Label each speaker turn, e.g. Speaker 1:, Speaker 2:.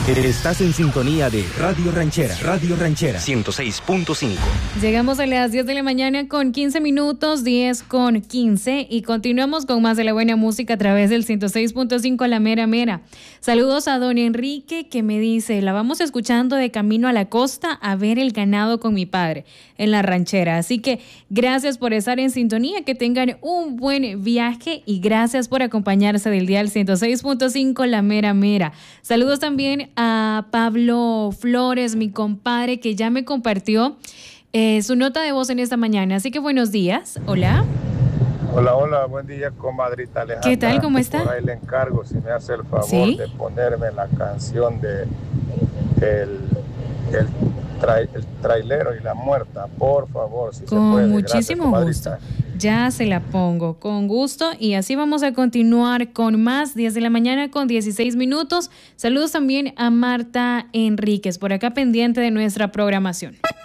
Speaker 1: Estás en sintonía de Radio Ranchera. Radio Ranchera 106.5.
Speaker 2: Llegamos a las 10 de la mañana con 15 minutos, 10 con 15, y continuamos con más de la buena música a través del 106.5 La Mera Mera. Saludos a don Enrique, que me dice: la vamos escuchando de camino a la costa a ver el ganado con mi padre en la ranchera. Así que gracias por estar en sintonía, que tengan un buen viaje y gracias por acompañarse del dial 106.5 La Mera Mera. Saludos también a Pablo Flores, mi compadre, que ya me compartió su nota de voz en esta mañana. Así que buenos días. Hola.
Speaker 3: Hola, buen día, comadrita Alejandra.
Speaker 2: ¿Qué tal? ¿Cómo está?
Speaker 3: Por ahí le encargo, si me hace el favor,
Speaker 2: ¿sí?,
Speaker 3: de ponerme la canción de el trailero y la muerta, por favor, si
Speaker 2: con
Speaker 3: se puede.
Speaker 2: Con muchísimo
Speaker 3: gracias,
Speaker 2: gusto. Ya se la pongo, con gusto. Y así vamos a continuar con más, 10 de la mañana con 16 minutos. Saludos también a Marta Enríquez, por acá pendiente de nuestra programación.